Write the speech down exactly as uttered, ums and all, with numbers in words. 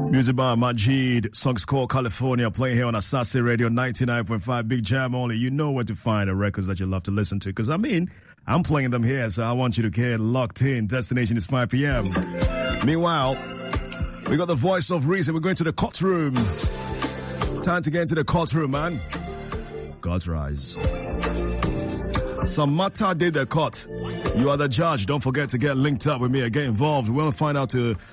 Music by Majid, songs called California, playing here on Asase Radio ninety-nine point five, Big Jam only. You know where to find the records that you love to listen to, because I mean, I'm playing them here, so I want you to get locked in. Destination is five p.m. Meanwhile, we got the voice of reason. We're going to the courtroom. Time to get into the courtroom, man. God's rise. Some matter did the court. You are the judge. Don't forget to get linked up with me and get involved. We want to find out to